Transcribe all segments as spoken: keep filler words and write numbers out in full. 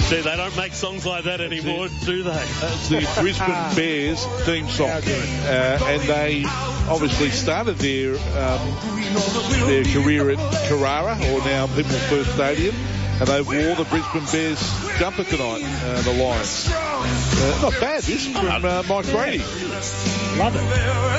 Gee, they don't make songs like that anymore, do they? That's the Brisbane Bears theme song. Uh, and they obviously started their um, their career at Carrara, or now People First Stadium, and they wore the Brisbane Bears jumper tonight, uh, the Lions. Uh, not bad, this, from uh, Mike Brady. Love it.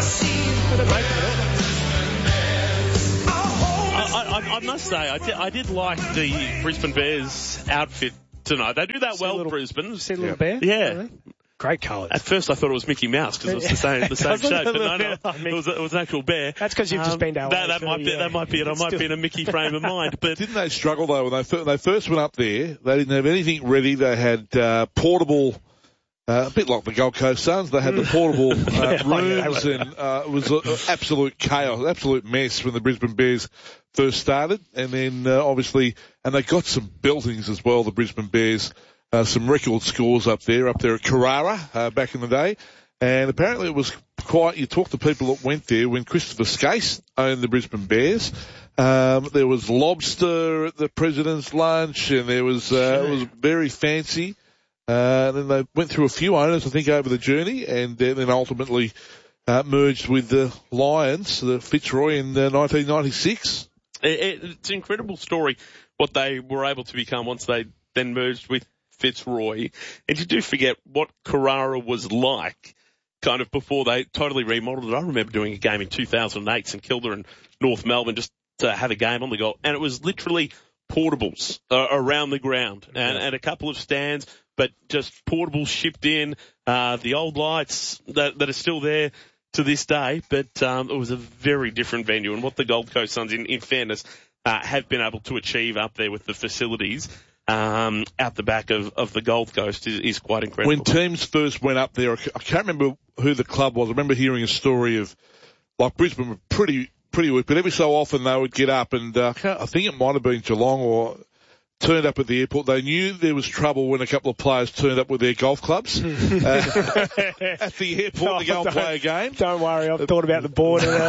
I, I, I must say, I did, I did like the Brisbane Bears outfit tonight. They do that See well, little, Brisbane. See a little Yep. bear? Yeah. Really? Great colours. At first I thought it was Mickey Mouse because it was the same, the same Doesn't shape, it but no, look no, like it Mickey? was, it was an actual bear. That's because you've just been to L A. That, that, so, might be, yeah. that might be it. I might be in a Mickey frame of mind. But Didn't they struggle, though, when they, fir- they first went up there? They didn't have anything ready. They had uh, portable... Uh, a bit like the Gold Coast Suns, they had the portable uh, rooms, and uh, it was an absolute chaos, absolute mess when the Brisbane Bears first started. And then uh, obviously, and they got some beltings as well, the Brisbane Bears, uh, some record scores up there, up there at Carrara uh, back in the day. And apparently it was quite, you talk to people that went there when Christopher Skase owned the Brisbane Bears. Um, there was lobster at the President's Lunch, and there was, uh, it was very fancy. Uh, then they went through a few owners, I think, over the journey, and uh, then ultimately uh, merged with the Lions, the Fitzroy, in uh, nineteen ninety-six. it, it, it's an incredible story what they were able to become once they then merged with Fitzroy. And you do forget what Carrara was like kind of before they totally remodeled it. I remember doing a game in two thousand eight, St Kilda and North Melbourne, just to have a game on the goal, and it was literally portables uh, around the ground and, and a couple of stands, but just portables shipped in, uh, the old lights that, that are still there to this day, but um, it was a very different venue. And what the Gold Coast Suns, in, in fairness, uh, have been able to achieve up there with the facilities um, out the back of, of the Gold Coast is, is quite incredible. When teams first went up there, I can't remember who the club was. I remember hearing a story of, like, Brisbane were pretty pretty weak, but every so often they would get up, and uh, I think it might have been Geelong or turned up at the airport. They knew there was trouble when a couple of players turned up with their golf clubs uh, at the airport Oh, to go and play a game. Don't worry, I've thought about the board. And,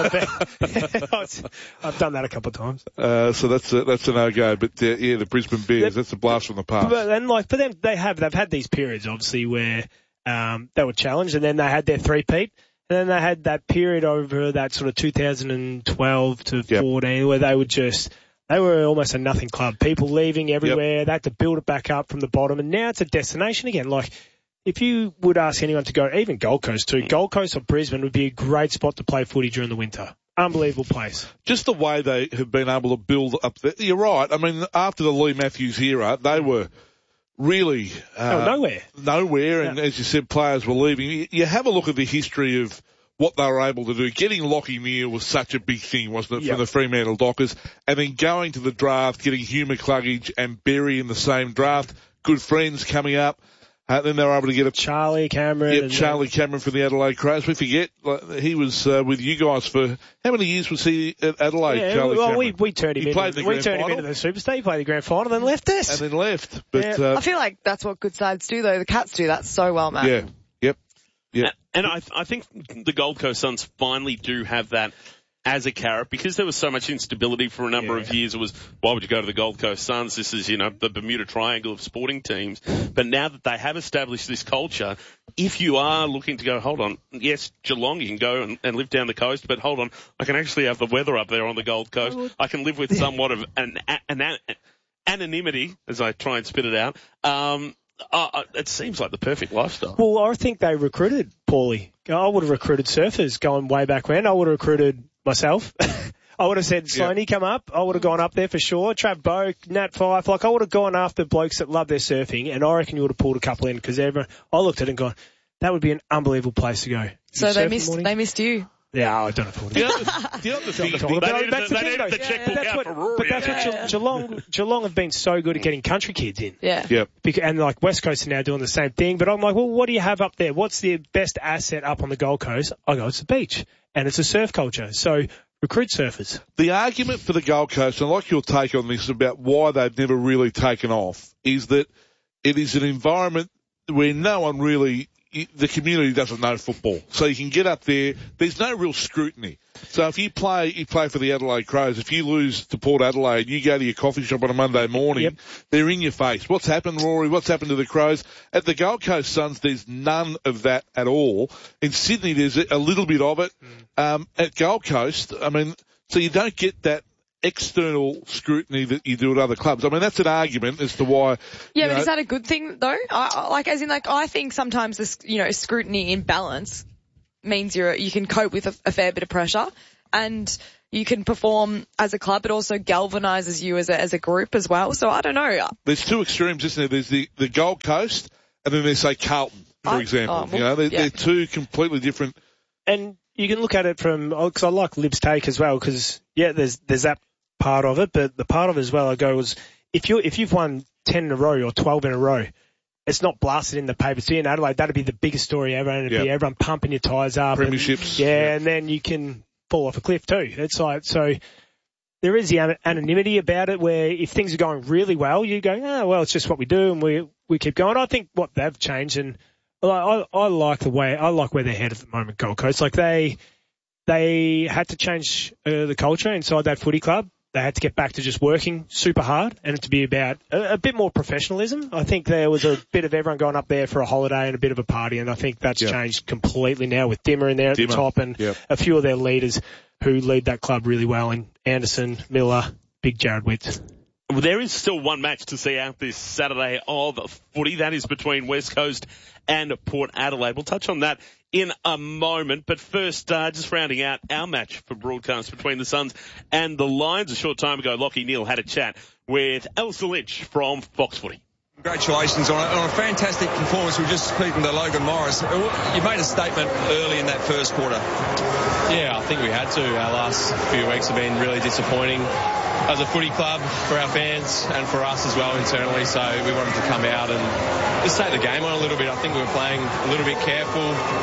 uh, I've done that a couple of times. Uh, so that's a, that's a no-go. But, uh, yeah, the Brisbane Bears, that's a blast from the past. But then, like, for them, they have, they've had these periods, obviously, where um, they were challenged, and then they had their three-peat. And then they had that period over that sort of two thousand twelve to yep. fourteen where they would just, they were almost a nothing club. People leaving everywhere. Yep. They had to build it back up from the bottom. And now it's a destination again. Like, if you would ask anyone to go, even Gold Coast too, Gold Coast or Brisbane would be a great spot to play footy during the winter. Unbelievable place. Just the way they have been able to build up there. You're right. I mean, after the Lee Matthews era, they were really uh, oh, nowhere. Nowhere, and yeah. as you said, players were leaving. You have a look at the history of what they were able to do. Getting Lockie Neal was such a big thing, wasn't it, yep. from the Fremantle Dockers? And then going to the draft, getting Hugh McCluggage and Berry in the same draft, good friends coming up. Uh, then they were able to get a Charlie Cameron. Yep, and Charlie then, Cameron from the Adelaide Crows. We forget like, he was uh, with you guys for how many years was he at Adelaide? Yeah, Charlie well, Cameron? we we turned him he into played the we grand turned final. him into the Superstar. He played the grand final, then left us, and then left. But yeah. uh, I feel like that's what good sides do, though. The Cats do that so well, man. Yeah. Yep. Yep. And I, I think the Gold Coast Suns finally do have that as a carrot, because there was so much instability for a number yeah. of years. It was, why would you go to the Gold Coast Suns? This is, you know, the Bermuda Triangle of sporting teams. But now that they have established this culture, if you are looking to go, hold on, yes, Geelong, you can go and, and live down the coast, but hold on, I can actually have the weather up there on the Gold Coast. I can live with somewhat of an, an, an anonymity, as I try and spit it out. Um, Uh, it seems like the perfect lifestyle. Well, I think they recruited poorly. I would have recruited surfers going way back when. I would have recruited myself. I would have said, Sony, yep. come up. I would have gone up there for sure. Trav Boak, Nat Fife. Like, I would have gone after blokes that love their surfing, and I reckon you would have pulled a couple in, because everyone, I looked at it and gone, that would be an unbelievable place to go. So they missed, they missed you. Yeah, I don't know if the other, the other thing, they needed the, they needed the checkbook yeah, yeah. out what, for Rory. But that's yeah. what yeah. Geelong, Geelong have been so good at getting country kids in. Yeah. Yep. Because, and like West Coast are now doing the same thing. But I'm like, well, what do you have up there? What's the best asset up on the Gold Coast? I go, it's the beach. And it's a surf culture. So recruit surfers. The argument for the Gold Coast, and I like your take on this about why they've never really taken off, is that it is an environment where no one really you, the community doesn't know football. So you can get up there. There's no real scrutiny. So if you play, you play for the Adelaide Crows. If you lose to Port Adelaide, you go to your coffee shop on a Monday morning, yep. They're in your face. What's happened, Rory? What's happened to the Crows? At the Gold Coast Suns, there's none of that at all. In Sydney, there's a little bit of it. Mm. Um, at Gold Coast, I mean, so you don't get that external scrutiny that you do at other clubs. I mean, that's an argument as to why. Yeah, you but know, is that a good thing though? I, like, as in, like, I think sometimes this, you know, scrutiny in balance means you're you can cope with a, a fair bit of pressure, and you can perform as a club. It also galvanises you as a as a group as well. So I don't know. There's two extremes, isn't there? There's the the Gold Coast, and then there's say Carlton, for I, example. Oh, well, you know, they're, yeah. they're two completely different. And you can look at it from, because I like Lib's take as well, because yeah, there's there's that part of it, but the part of it as well I go was if you if you've won ten in a row or twelve in a row, it's not blasted in the paper. See, in Adelaide, that'd be the biggest story ever, and it'd yep. be everyone pumping your tyres up. Premierships. And, yeah, yep. and then you can fall off a cliff too. It's like, so there is the anonymity about it where if things are going really well, you go, oh, well, it's just what we do, and we we keep going. I think what they've changed, and I, I like the way, I like where they're headed at the moment, Gold Coast. Like they, they had to change uh, the culture inside that footy club. They had to get back to just working super hard and to be about a, a bit more professionalism. I think there was a bit of everyone going up there for a holiday and a bit of a party, and I think that's yep. changed completely now with Dimmer in there at Dimmer. the top and yep. a few of their leaders who lead that club really well, and Anderson, Miller, big Jared Witts. Well, there is still one match to see out this Saturday of footy. That is between West Coast and Port Adelaide. We'll touch on that in a moment. But first, uh, just rounding out our match for broadcast between the Suns and the Lions. A short time ago, Lachie Neale had a chat with Alistair Lynch from Fox Footy. Congratulations on a, on a fantastic performance. We were just speaking to Logan Morris. You made a statement early in that first quarter. Yeah, I think we had to. Our last few weeks have been really disappointing as a footy club for our fans and for us as well internally. So we wanted to come out and just take the game on a little bit. I think we were playing a little bit careful,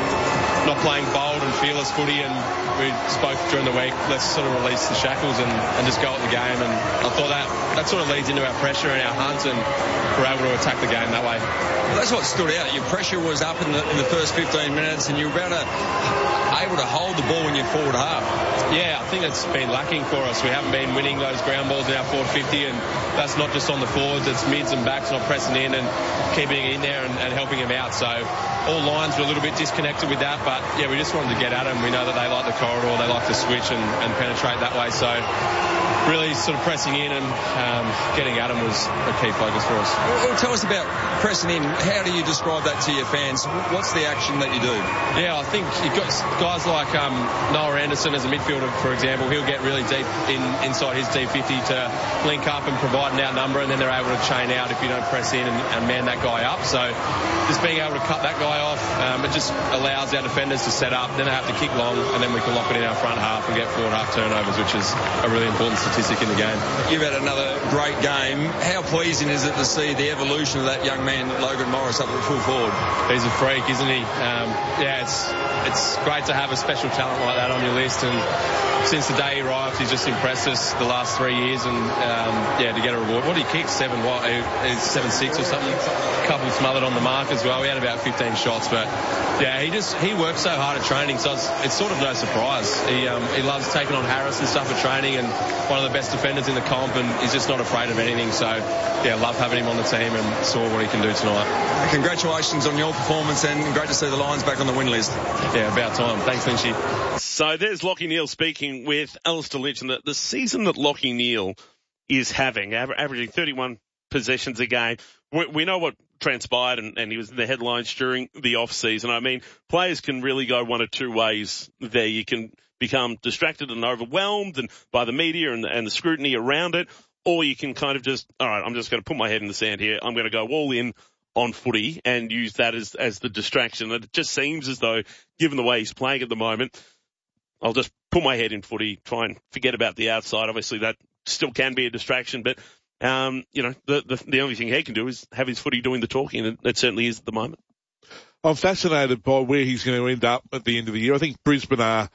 not playing bold and fearless footy, and we spoke during the week, let's sort of release the shackles and, and just go at the game. And I thought that, that sort of leads into our pressure and our hunt, and we're able to attack the game that way. Well, that's what stood out. Your pressure was up in the, in the first fifteen minutes, and you were able to, able to hold the ball in your forward half. Yeah, I think it's been lacking for us. We haven't been winning those ground balls in our forward fifty, and that's not just on the forwards, it's mids and backs not pressing in and keeping it in there and, and helping them out. So all lines were a little bit disconnected with that, but yeah, we just wanted to get at them. We know that they like the corridor, they like to switch and, and penetrate that way. So really sort of pressing in and um, getting at them was a key focus for us. Well, tell us about pressing in. How do you describe that to your fans? What's the action that you do? Yeah, I think you've got guys like um, Noah Anderson as a midfielder, for example. He'll get really deep in inside his D fifty to link up and provide an outnumber, and then they're able to chain out if you don't press in and, and man that guy up. So just being able to cut that guy off, um, it just allows our defenders to set up. Then they have to kick long, and then we can lock it in our front half and get forward half turnovers, which is a really important statistic in the game. You've had another great game. How pleasing is it to see the evolution of that young man, Logan Morris, up at full forward? He's a freak, isn't he? Um, yeah, it's it's great to have a special talent like that on your list, and since the day he arrived, he's just impressed us the last three years, and um, yeah, to get a reward. What did he kick? Seven what? Seven six or something. A couple smothered on the mark as well. We had about fifteen shots, but yeah, he just he works so hard at training, so it's, it's sort of no surprise. He um, he loves taking on Harris and stuff at training, and one of the best defenders in the comp, and he's just not afraid of anything. So yeah, love having him on the team, and saw what he can do tonight. Congratulations on your performance, and great to see the Lions back on the win list. Yeah, about time. Thanks, Lynchy. So there's Lachie Neale speaking with Alistair Lynch, and the, the season that Lachie Neale is having, aver- averaging thirty-one possessions a game. We, we know what transpired, and, and he was in the headlines during the off-season. I mean, players can really go one of two ways there. You can become distracted and overwhelmed and by the media and, and the scrutiny around it, or you can kind of just, all right, I'm just going to put my head in the sand here. I'm going to go all in on footy and use that as, as the distraction. And it just seems as though, given the way he's playing at the moment, I'll just put my head in footy, try and forget about the outside. Obviously, that still can be a distraction, but, um, you know, the, the, the only thing he can do is have his footy doing the talking, and it, it certainly is at the moment. I'm fascinated by where he's going to end up at the end of the year. I think Brisbane are,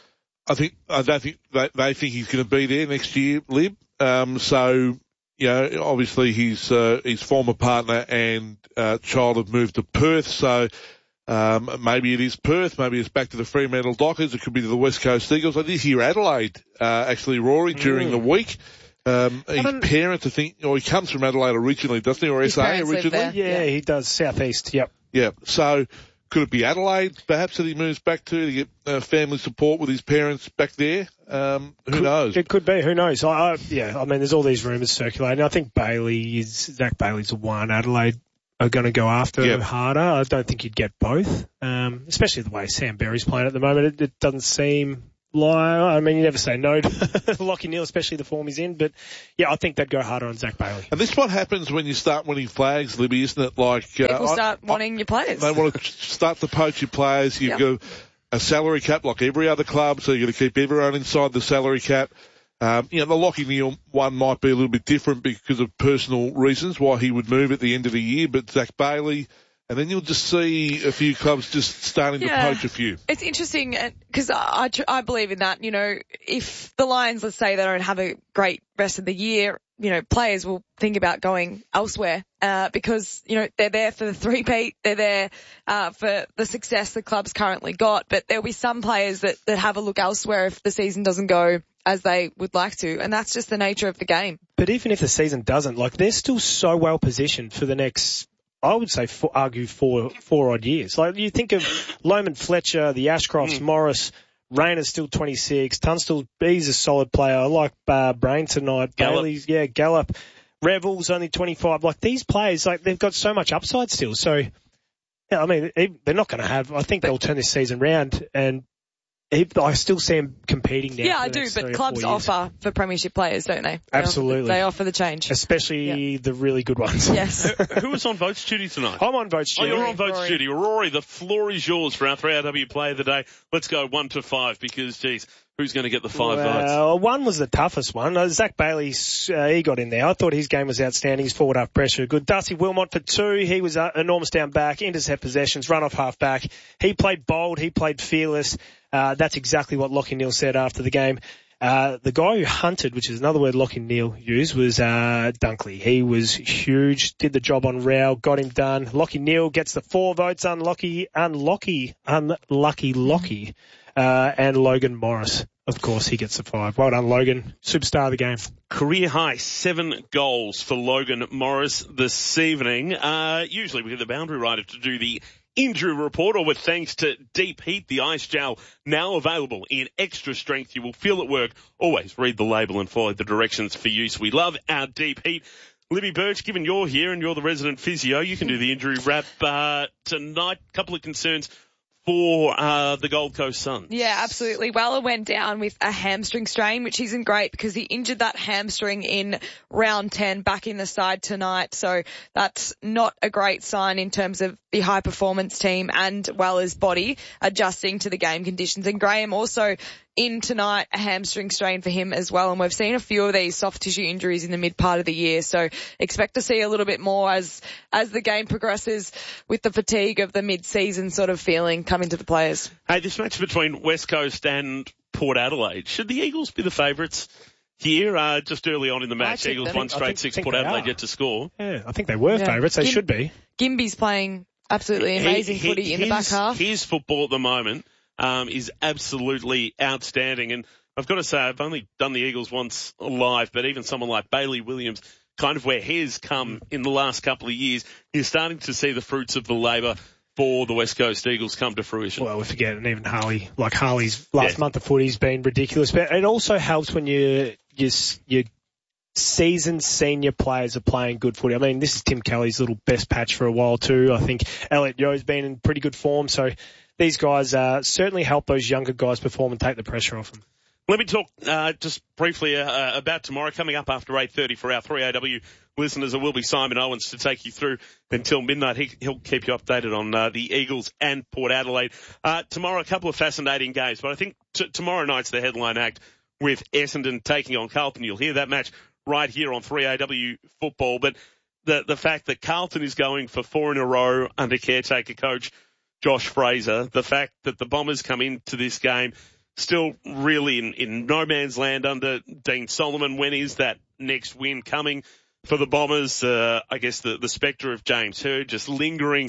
I think, I don't think they, they think he's going to be there next year, Lib. Um, so, you know, obviously his, uh, his former partner and, uh, child have moved to Perth. So Um, maybe it is Perth, maybe it's back to the Fremantle Dockers, it could be to the West Coast Eagles. I did hear Adelaide, uh, actually, Rory, during mm. the week. Um, his parents, I think, or he comes from Adelaide originally, doesn't he, or his S A originally? Yeah, yeah, he does, southeast, yep. Yeah, so could it be Adelaide, perhaps, that he moves back to to get uh, family support with his parents back there? Um, who could, knows? It could be, who knows? I, I, yeah, I mean, there's all these rumours circulating. I think Bailey is, Zach Bailey's the one. Adelaide are going to go after yep. harder. I don't think you'd get both, um, especially the way Sam Berry's playing at the moment. It, it doesn't seem like, I mean, you never say no to Lockie Neal, especially the form he's in, but yeah, I think they'd go harder on Zach Bailey. And this is what happens when you start winning flags, Libby, isn't it? Like, uh, people start I, wanting I, your players. They want to start to poach your players. You've yep. got a salary cap like every other club, so you've got to keep everyone inside the salary cap. Um, you know, the Lockie Neal one might be a little bit different because of personal reasons why he would move at the end of the year, but Zach Bailey, and then you'll just see a few clubs just starting yeah. to poach a few. It's interesting because I, I believe in that. You know, if the Lions, let's say they don't have a great rest of the year, you know, players will think about going elsewhere uh, because, you know, they're there for the three-peat, they're there uh, for the success the club's currently got, but there'll be some players that, that have a look elsewhere if the season doesn't go as they would like to, and that's just the nature of the game. But even if the season doesn't, like, they're still so well positioned for the next, I would say, for, argue four, four odd years. Like, you think of Loman Fletcher, the Ashcrofts, mm. Morris, Rayner's still twenty-six, Tunstall, he's a solid player. I like uh, Brain tonight. Gallup. Bailey's, yeah, Gallup. Revel's only twenty-five. Like, these players, like, they've got so much upside still. So, yeah, I mean, they're not going to have, I think they'll turn this season round, and I still see them competing now. Yeah, I do, but clubs offer for premiership players, don't they? they Absolutely. Offer the, they offer the change. Especially yeah. the really good ones. Yes. Who was on Votes Duty tonight? I'm on Votes Duty. Oh, you're on Votes Duty. Rory, the floor is yours for our three R W Player of the Day. Let's go one to five because, geez, who's going to get the five well, votes? One was the toughest one. Uh, Zach Bailey, uh, he got in there. I thought his game was outstanding. His forward half pressure good. Darcy Wilmot for two. He was uh, enormous down back, intercept possessions, run off half back. He played bold. He played fearless. Uh, that's exactly what Lockie Neal said after the game. Uh, the guy who hunted, which is another word Lockie Neal used, was uh, Dunkley. He was huge, did the job on Rao, got him done. Lockie Neal gets the four votes. Unlucky, unlucky, unlucky Lockie. Uh, and Logan Morris, of course, he gets the five. Well done, Logan. Superstar of the game. Career high seven goals for Logan Morris this evening. Uh, usually we get the boundary rider to do the injury report, or with thanks to Deep Heat, the ice gel now available in extra strength. You will feel it work. Always read the label and follow the directions for use. We love our Deep Heat. Libby Birch, given you're here and you're the resident physio, you can do the injury wrap uh, tonight. Couple of concerns for uh, the Gold Coast Suns. Yeah, absolutely. Weller went down with a hamstring strain, which isn't great because he injured that hamstring in round ten back in the side tonight. So that's not a great sign in terms of the high performance team and Weller's body adjusting to the game conditions. And Graham also in tonight, a hamstring strain for him as well. And we've seen a few of these soft tissue injuries in the mid part of the year. So expect to see a little bit more as, as the game progresses with the fatigue of the mid-season sort of feeling come into the players. Hey, this match between West Coast and Port Adelaide, should the Eagles be the favourites here? Uh, just early on in the match, Eagles them. won straight think, six, think Port Adelaide yet to score. Yeah, I think they were yeah. favourites. They Gim- should be. Gimby's playing absolutely amazing he, he, footy in his, the back half. His football at the moment Um, is absolutely outstanding. And I've got to say, I've only done the Eagles once live, but even someone like Bailey Williams, kind of where he's come in the last couple of years, you're starting to see the fruits of the labour for the West Coast Eagles come to fruition. Well, we forget, and even Harley, like Harley's last yeah. month of footy's been ridiculous, but it also helps when you, you, you seasoned senior players are playing good footy. I mean, this is Tim Kelly's little best patch for a while too. I think Elliot Yeo's been in pretty good form, so these guys uh, certainly help those younger guys perform and take the pressure off them. Let me talk uh, just briefly uh, about tomorrow. Coming up after eight thirty for our three A W listeners, it will be Simon Owens to take you through until midnight. He, he'll keep you updated on uh, the Eagles and Port Adelaide. Uh, tomorrow, a couple of fascinating games, but I think t- tomorrow night's the headline act with Essendon taking on Carlton. You'll hear that match right here on three A W football, but the, the fact that Carlton is going for four in a row under caretaker coach Josh Fraser, the fact that the Bombers come into this game still really in, in no man's land under Dean Solomon. When is that next win coming for the Bombers? Uh, I guess the, the spectre of James Hird just lingering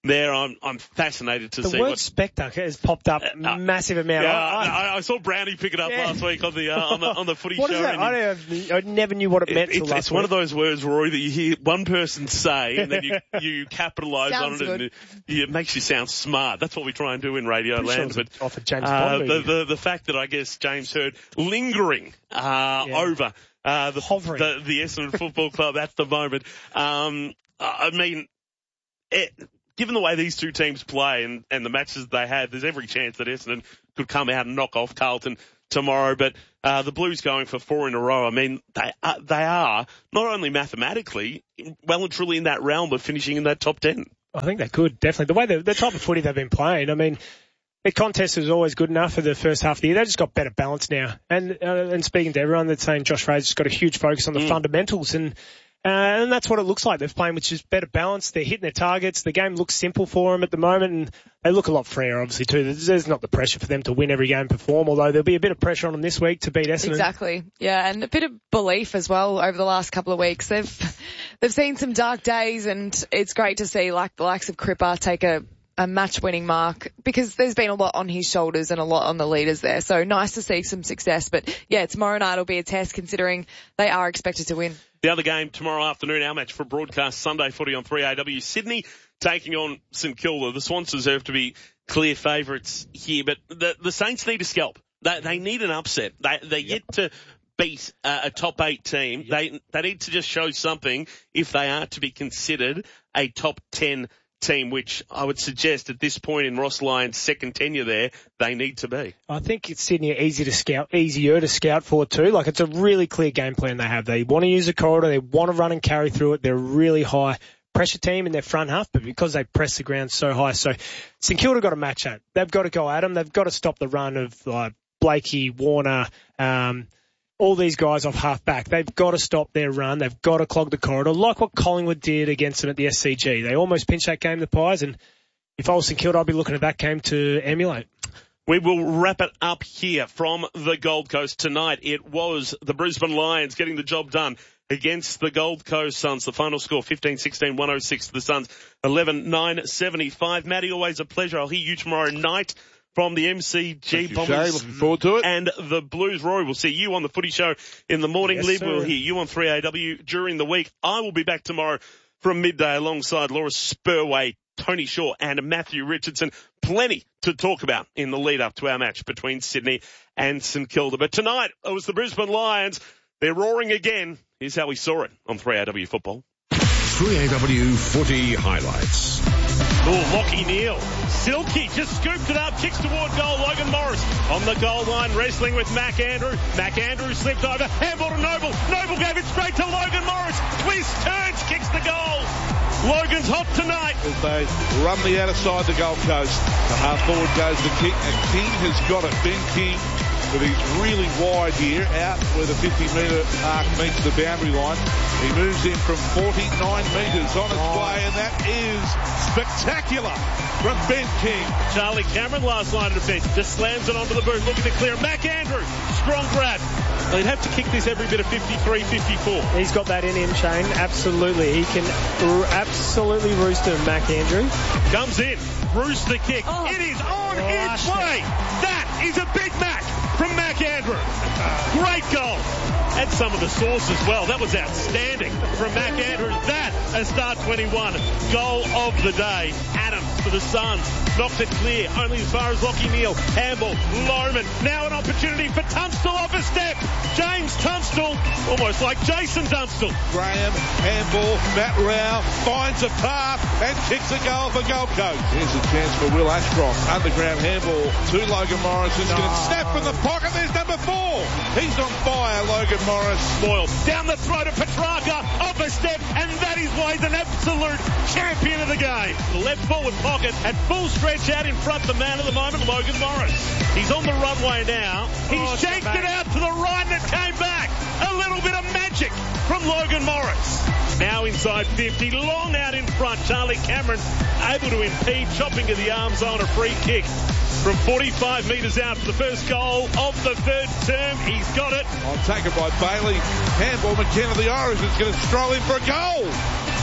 there. I'm I'm fascinated to the see word what spectacle has popped up uh, massive amount. Yeah, I, I, I saw Brownie pick it up Yeah. last week on the uh, on the on the footy what show. is that? and I, don't have, I never knew what it meant. It, till it's last it's one week. of those words, Rory, that you hear one person say and then you you capitalise on Sounds it and good. it, it makes you sound smart. That's what we try and do in radio Pretty sure land. it was But off a James uh, Bond the, movie. the the fact that I guess James Hird lingering uh, Yeah. over uh, the, Hovering. the the Essendon Football Club at the moment. Um, I mean, it, given the way these two teams play and, and the matches they have, there's every chance that Essendon could come out and knock off Carlton tomorrow. But uh, the Blues going for four in a row, I mean, they are, they are not only mathematically well and truly in that realm of finishing in that top ten. I think they could, definitely. The way the, the type of footy they've been playing, I mean, the contest was always good enough for the first half of the year. They've just got better balance now. And uh, and speaking to everyone, they're saying Josh Fraser's got a huge focus on the Mm. fundamentals. And uh, and that's what it looks like. They're playing with just better balance. They're hitting their targets. The game looks simple for them at the moment. And they look a lot freer, obviously, too. There's, there's not the pressure for them to win every game and perform, although there'll be a bit of pressure on them this week to beat Essendon. Exactly. Yeah, and a bit of belief as well over the last couple of weeks. They've they've seen some dark days, and it's great to see like the likes of Cripper take a, a match-winning mark because there's been a lot on his shoulders and a lot on the leaders there. So nice to see some success. But yeah, tomorrow night will be a test considering they are expected to win. The other game tomorrow afternoon, our match for broadcast Sunday footy on three A W. Sydney taking on St Kilda. The Swans deserve to be clear favourites here, but the, the Saints need a scalp. They, they need an upset. They, they're yet to beat uh, a top eight team. Yep. They, they need to just show something if they are to be considered a top ten team, which I would suggest at this point in Ross Lyon's second tenure there, they need to be. I think it's Sydney are easy to scout, easier to scout for too. Like it's a really clear game plan they have. They want to use a corridor. They want to run and carry through it. They're a really high pressure team in their front half, but because they press the ground so high. So St Kilda got to match that. They've got to go at them. They've got to stop the run of like Blakey, Warner, um, all these guys off half back. They've got to stop their run. They've got to clog the corridor, like what Collingwood did against them at the S C G. They almost pinched that game, the Pies, and if I was St Kilda, I'd be looking at that game to emulate. We will wrap it up here from the Gold Coast tonight. It was the Brisbane Lions getting the job done against the Gold Coast Suns. The final score fifteen sixteen, one oh six to the Suns, eleven nine seventy-five. Matty, always a pleasure. I'll hear you tomorrow night from the M C G Thank you, Bombers. Shay. Looking forward to it. And the Blues. Rory, we'll see you on the footy show in the morning. Yes, Liv, sir. we'll hear you on three A W during the week. I will be back tomorrow from midday alongside Laura Spurway, Tony Shaw and Matthew Richardson. Plenty to talk about in the lead up to our match between Sydney and St Kilda. But tonight it was the Brisbane Lions. They're roaring again. Here's how we saw it on three A W Football. three A W Footy Highlights. Oh, Lockie Neal. Silky just scooped it up, kicks toward goal. Logan Morris on the goal line, wrestling with Mac Andrew. Mac Andrew slipped over, handball to Noble. Noble gave it straight to Logan Morris. Twist, turns, kicks the goal. Logan's hot tonight. As they run the outer side of the Gold Coast, the half forward goes to King, and King has got it. Ben King, but he's really wide here, out where the fifty metre arc meets the boundary line. He moves in from forty-nine metres on its Oh. way, and that is spectacular from Ben King. Charlie Cameron, last line of defence, just slams it onto the boot, looking to clear. Mac Andrew, strong grab. They'd have to kick this every bit of fifty-three fifty-four. He's got that in him, Shane. Absolutely. He can r- absolutely roost him, Mac Andrew. Comes in, rooster kick. Oh. It is on its Gosh. way. That is a Big Mac from Mac Andrew. Great goal. And some of the sauce as well. That was outstanding from Mac Andrews. That a start twenty-one goal of the day. Adams for the Suns. Knocked it clear. Only as far as Lockie Neal. Handball. Lowman. Now an opportunity for Tunstall off a step. James Tunstall. Almost like Jason Tunstall. Graham, handball, Matt Rao finds a path and kicks a goal for Gold Coast. Here's a chance for Will Ashcroft. Underground handball to Logan Morris. It's going to snap from the pocket. There's number four. He's on fire, Logan Morris. Boyle down the throat of Petrarca, off a step, and that is why he's an absolute champion of the game. The left forward pocket at full stretch out in front, the man of the moment, Logan Morris. He's on the runway now. He Oh, shanked back. it out to the right and it came back. A little bit of magic from Logan Morris. Now inside fifty, long out in front. Charlie Cameron able to impede, chopping to the arms on a free kick. From forty-five metres out for the first goal of the third term. He's got it. On taken by Bailey. Handball, McKenna, the Irish is going to stroll in for a goal.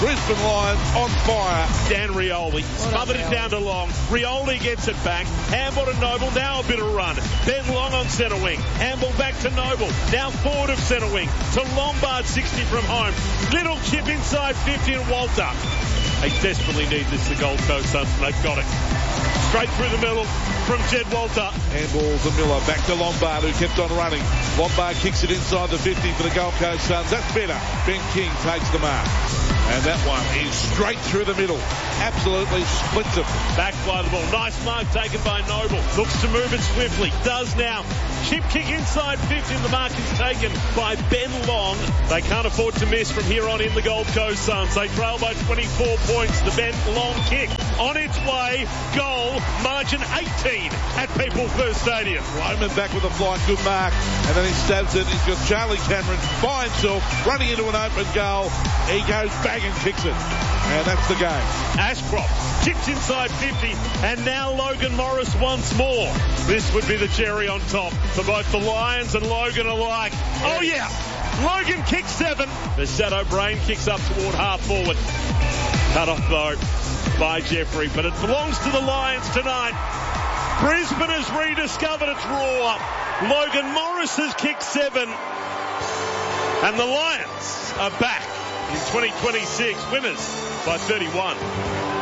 Brisbane Lions on fire. Dan Rioli smothered it down to Long. Rioli gets it back. Handball to Noble. Now a bit of run. Ben Long on centre wing. Handball back to Noble. Now forward of centre wing to Lombard, sixty from home. Little chip inside fifty and Walter. They desperately need this, the Gold Coast Suns, and they've got it. Straight through the middle from Jed Walter. Handball to Miller, back to Lombard, who kept on running. Lombard kicks it inside the fifty for the Gold Coast Suns. That's better. Ben King takes the mark. And that one is straight through the middle. Absolutely splits it. Back by the ball. Nice mark taken by Noble. Looks to move it swiftly. Does now. Chip kick inside fifty, and the mark is taken by Ben Long. They can't afford to miss from here on in, the Gold Coast Suns. They trail by twenty-four points. The Ben Long kick on its way. Goal. Margin eighteen at People First Stadium. Roman back with a flight. Good mark. And then he stabs it. He's got Charlie Cameron by himself running into an open goal. He goes back and kicks it. And that's the game. Ashcroft chips inside fifty, and now Logan Morris once more. This would be the cherry on top for both the Lions and Logan alike. Oh yeah, Logan kicks seven. The Shadow Brain kicks up toward half forward. Cut off though by Jeffrey, but it belongs to the Lions tonight. Brisbane has rediscovered its roar. Logan Morris has kicked seven, and the Lions are back in twenty twenty-six, winners by thirty-one.